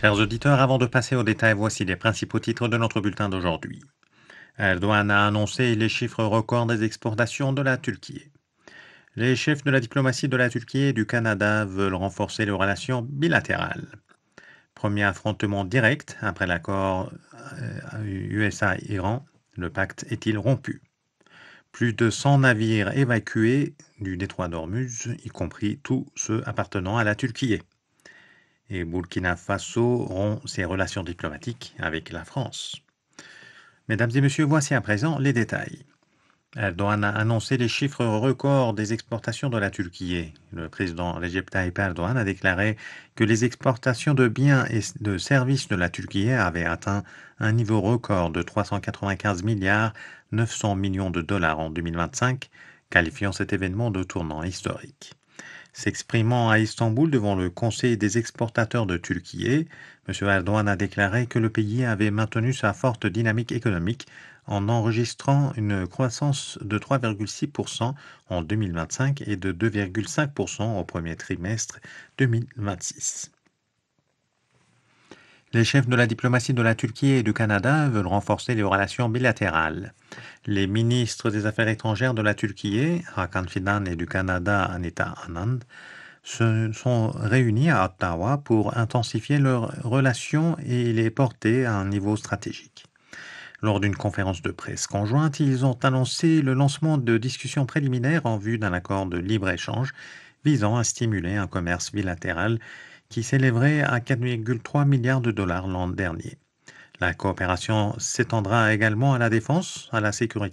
Chers auditeurs, avant de passer aux détails, voici les principaux titres de notre bulletin d'aujourd'hui. Erdogan a annoncé les chiffres records des exportations de la Turquie. Les chefs de la diplomatie de la Turquie et du Canada veulent renforcer les relations bilatérales. Premier affrontement direct après l'accord USA-Iran, le pacte est-il rompu? Plus de 100 navires évacués du détroit d'Ormuz, y compris tous ceux appartenant à la Turquie. Et Burkina Faso rompt ses relations diplomatiques avec la France. Mesdames et messieurs, voici à présent les détails. Erdogan a annoncé les chiffres records des exportations de la Turquie. Le président Recep Tayyip Erdogan a déclaré que les exportations de biens et de services de la Turquie avaient atteint un niveau record de 395 milliards 900 millions de dollars en 2025, qualifiant cet événement de tournant historique. S'exprimant à Istanbul devant le Conseil des exportateurs de Turquie, M. Erdogan a déclaré que le pays avait maintenu sa forte dynamique économique en enregistrant une croissance de 3,6% en 2025 et de 2,5% au premier trimestre 2026. Les chefs de la diplomatie de la Turquie et du Canada veulent renforcer les relations bilatérales. Les ministres des Affaires étrangères de la Turquie, Hakan Fidan, et du Canada, Anita Anand, se sont réunis à Ottawa pour intensifier leurs relations et les porter à un niveau stratégique. Lors d'une conférence de presse conjointe, ils ont annoncé le lancement de discussions préliminaires en vue d'un accord de libre-échange visant à stimuler un commerce bilatéral qui s'élèverait à 4,3 milliards de dollars l'an dernier. La coopération s'étendra également à la défense, à la sécurité